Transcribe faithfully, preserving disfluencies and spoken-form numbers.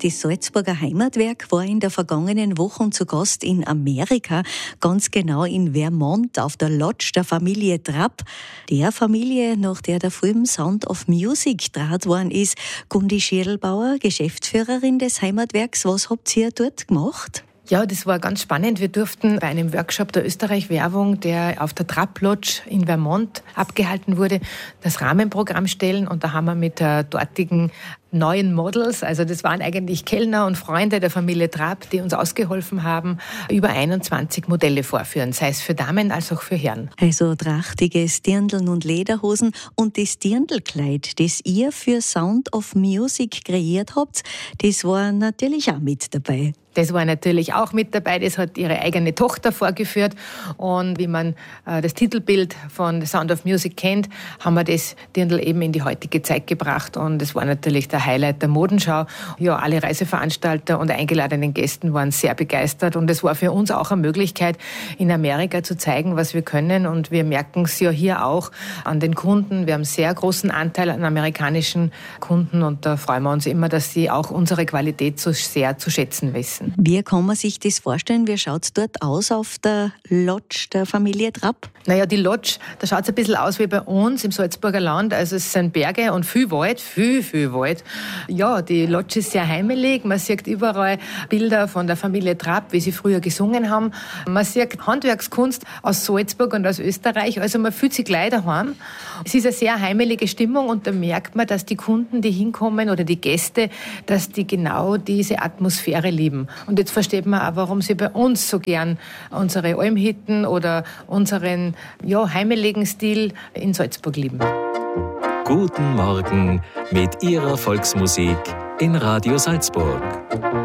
Das Salzburger Heimatwerk war in der vergangenen Woche zu Gast in Amerika, ganz genau in Vermont auf der Lodge der Familie Trapp. Der Familie, nach der der Film Sound of Music gedreht worden ist. Gundi Schirlbauer, Geschäftsführerin des Heimatwerks, was habt ihr dort gemacht? Ja, das war ganz spannend. Wir durften bei einem Workshop der Österreich-Werbung, der auf der Trapp Lodge in Vermont abgehalten wurde, das Rahmenprogramm stellen. Und da haben wir mit der dortigen neuen Models, also das waren eigentlich Kellner und Freunde der Familie Trapp, die uns ausgeholfen haben, über einundzwanzig Modelle vorführen, sei es für Damen als auch für Herren. Also trachtiges Dirndln und Lederhosen und das Dirndlkleid, das ihr für Sound of Music kreiert habt, das war natürlich auch mit dabei. Das war natürlich auch mit dabei, das hat ihre eigene Tochter vorgeführt und wie man äh, das Titelbild von The Sound of Music kennt, haben wir das Dirndl eben in die heutige Zeit gebracht und es war natürlich der Highlight der Modenschau. Ja, alle Reiseveranstalter und eingeladenen Gästen waren sehr begeistert und es war für uns auch eine Möglichkeit, in Amerika zu zeigen, was wir können und wir merken es ja hier auch an den Kunden. Wir haben einen sehr großen Anteil an amerikanischen Kunden und da freuen wir uns immer, dass sie auch unsere Qualität so sehr zu schätzen wissen. Wie kann man sich das vorstellen? Wie schaut es dort aus auf der Lodge der Familie Trapp? Naja, die Lodge, da schaut es ein bisschen aus wie bei uns im Salzburger Land. Also es sind Berge und viel Wald, viel, viel Wald. Ja, die Lodge ist sehr heimelig. Man sieht überall Bilder von der Familie Trapp, wie sie früher gesungen haben. Man sieht Handwerkskunst aus Salzburg und aus Österreich. Also man fühlt sich gleich daheim. Es ist eine sehr heimelige Stimmung und da merkt man, dass die Kunden, die hinkommen oder die Gäste, dass die genau diese Atmosphäre lieben. Und jetzt versteht man auch, warum sie bei uns so gern unsere Almhütten oder unseren ja, heimeligen Stil in Salzburg lieben. Guten Morgen mit Ihrer Volksmusik in Radio Salzburg.